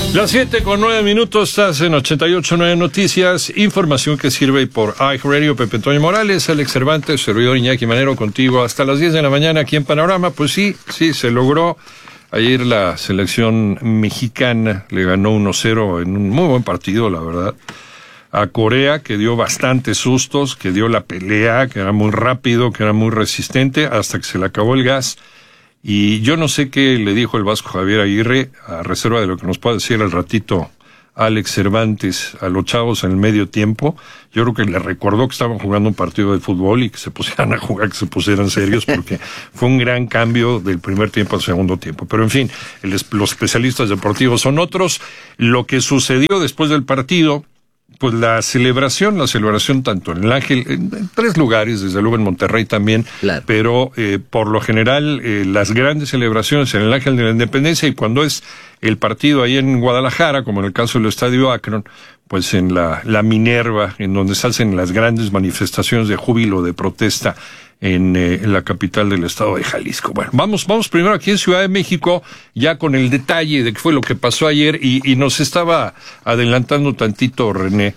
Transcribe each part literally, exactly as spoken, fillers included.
Las siete con nueve minutos, estás en ochenta y ocho punto nueve Noticias, información que sirve por iHeartRadio. Pepe Toño Morales, Alex Cervantes, servidor Iñaki Manero contigo hasta las diez de la mañana aquí en Panorama. Pues sí, sí, se logró. Ayer la selección mexicana le ganó uno cero en un muy buen partido, la verdad, a Corea, que dio bastantes sustos, que dio la pelea, que era muy rápido, que era muy resistente, hasta que se le acabó el gas. Y yo no sé qué le dijo el Vasco Javier Aguirre, a reserva de lo que nos pueda decir al ratito Alex Cervantes, a los chavos en el medio tiempo. Yo creo que le recordó que estaban jugando un partido de fútbol y que se pusieran a jugar, que se pusieran serios, porque fue un gran cambio del primer tiempo al segundo tiempo. Pero en fin, el, los especialistas deportivos son otros. Lo que sucedió después del partido, pues la celebración, la celebración tanto en el Ángel, en, en tres lugares, desde luego en Monterrey también, claro. pero eh, por lo general eh, las grandes celebraciones en el Ángel de la Independencia, y cuando es el partido ahí en Guadalajara, como en el caso del Estadio Akron, pues en la, la Minerva, en donde se hacen las grandes manifestaciones de júbilo, de protesta, en, eh, en la capital del estado de Jalisco. Bueno, vamos, vamos primero aquí en Ciudad de México, ya con el detalle de qué fue lo que pasó ayer, y, y nos estaba adelantando tantito René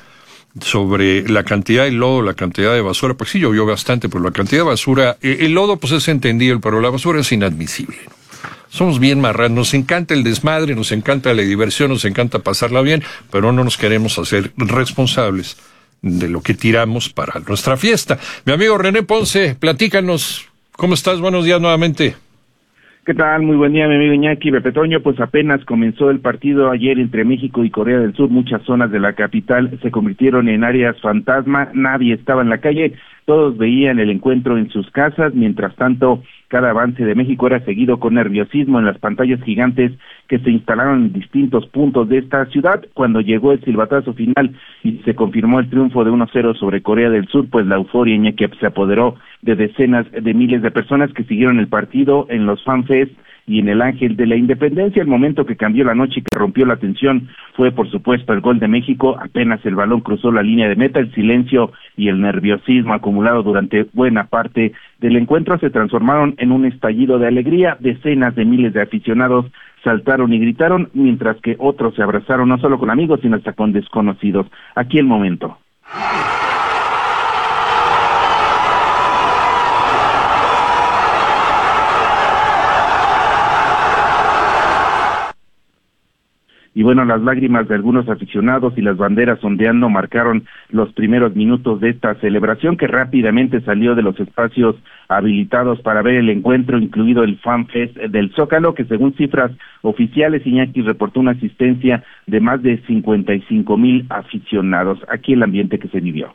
sobre la cantidad de lodo, la cantidad de basura. Pues sí, llovió bastante, pero la cantidad de basura, eh, el lodo pues es entendible, pero la basura es inadmisible, ¿no? Somos bien marranos, nos encanta el desmadre, nos encanta la diversión, nos encanta pasarla bien, pero no nos queremos hacer responsables de lo que tiramos para nuestra fiesta. Mi amigo René Ponce, platícanos, ¿cómo estás? Buenos días nuevamente. ¿Qué tal? Muy buen día, mi amigo Iñaki. Pepe Toño, pues apenas comenzó el partido ayer entre México y Corea del Sur. Muchas zonas de la capital se convirtieron en áreas fantasma, nadie estaba en la calle, todos veían el encuentro en sus casas. Mientras tanto, cada avance de México era seguido con nerviosismo en las pantallas gigantes que se instalaron en distintos puntos de esta ciudad. Cuando llegó el silbatazo final y se confirmó el triunfo de uno cero sobre Corea del Sur, pues la euforia, Iñaki, se apoderó de decenas de miles de personas que siguieron el partido en los FanFest y en el Ángel de la Independencia. El momento que cambió la noche y que rompió la tensión fue, por supuesto, el gol de México. Apenas el balón cruzó la línea de meta, el silencio y el nerviosismo acumulado durante buena parte del encuentro se transformaron en un estallido de alegría. Decenas de miles de aficionados saltaron y gritaron, mientras que otros se abrazaron no solo con amigos, sino hasta con desconocidos. Aquí el momento. Y bueno, las lágrimas de algunos aficionados y las banderas ondeando marcaron los primeros minutos de esta celebración, que rápidamente salió de los espacios habilitados para ver el encuentro, incluido el FanFest del Zócalo, que según cifras oficiales, Iñaki, reportó una asistencia de más de cincuenta y cinco mil aficionados. Aquí el ambiente que se vivió.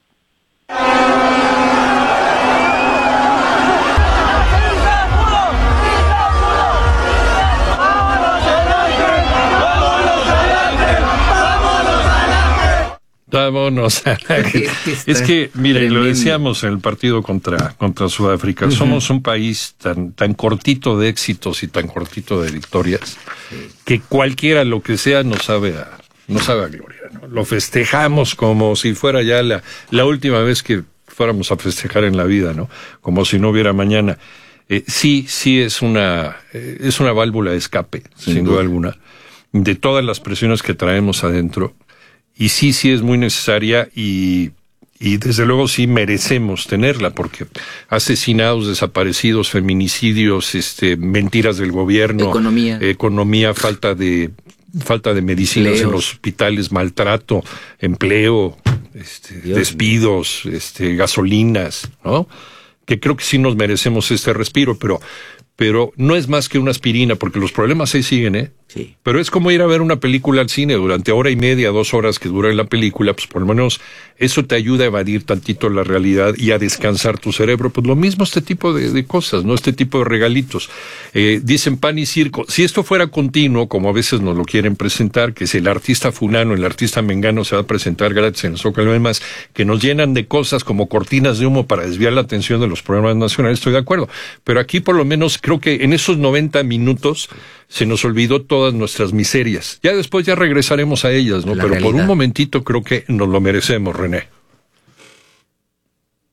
Vámonos. Es que, mire, lo decíamos en el partido contra contra Sudáfrica, uh-huh. Somos un país tan tan cortito de éxitos y tan cortito de victorias, sí, que cualquiera, lo que sea, nos sabe a, nos sabe a gloria, ¿no? Lo festejamos como si fuera ya la, la última vez que fuéramos a festejar en la vida, ¿no? Como si no hubiera mañana. Eh, sí, sí es una, eh, es una válvula de escape, sin, sin duda, duda alguna, de todas las presiones que traemos adentro. Y sí, sí es muy necesaria y, y desde luego sí merecemos tenerla, porque asesinados, desaparecidos, feminicidios, este, mentiras del gobierno, economía, economía, falta de, falta de medicinas Empleos. en los hospitales, maltrato, empleo, este, despidos, este, gasolinas, ¿no? Que creo que sí nos merecemos este respiro, pero, pero no es más que una aspirina, porque los problemas ahí siguen, ¿eh? Sí. Pero es como ir a ver una película al cine durante hora y media, dos horas que dura la película, pues por lo menos eso te ayuda a evadir tantito la realidad y a descansar tu cerebro. Pues lo mismo este tipo de, de cosas, ¿no? Este tipo de regalitos. Eh, dicen pan y circo. Si esto fuera continuo, como a veces nos lo quieren presentar, que si el artista fulano, el artista mengano se va a presentar gratis en el Zócalo y demás, que nos llenan de cosas como cortinas de humo para desviar la atención de los problemas nacionales, estoy de acuerdo. Pero aquí por lo menos creo que en esos noventa minutos se nos olvidó todas nuestras miserias. Ya después ya regresaremos a ellas, ¿no? Pero realidad. Por un momentito creo que nos lo merecemos, René.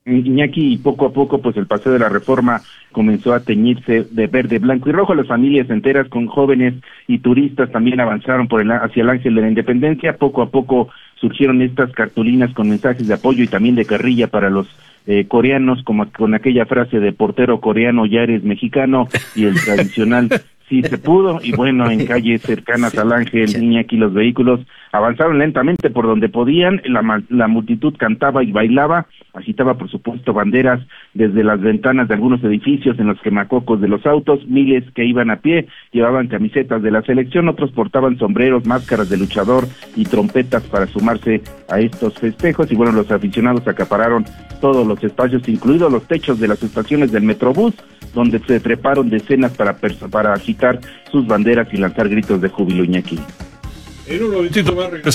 Iñaki, y poco a poco pues el Paseo de la Reforma comenzó a teñirse de verde, blanco y rojo. Las familias enteras con jóvenes y turistas también avanzaron por el, hacia el Ángel de la Independencia. Poco a poco surgieron estas cartulinas con mensajes de apoyo y también de carrilla para los eh, coreanos, como con aquella frase de portero coreano, ya eres mexicano, y el tradicional sí se pudo. Y bueno, en calles cercanas al Ángel, Iñaki, los vehículos avanzaron lentamente por donde podían. La, la multitud cantaba y bailaba, agitaba por supuesto banderas desde las ventanas de algunos edificios en los quemacocos de los autos. Miles que iban a pie llevaban camisetas de la selección, otros portaban sombreros, máscaras de luchador y trompetas para sumarse a estos festejos. Y bueno, los aficionados acapararon todos los espacios, incluidos los techos de las estaciones del Metrobús, donde se treparon decenas para, para agitar sus banderas y lanzar gritos de júbilo, Iñaki. En un momentito más regresamos.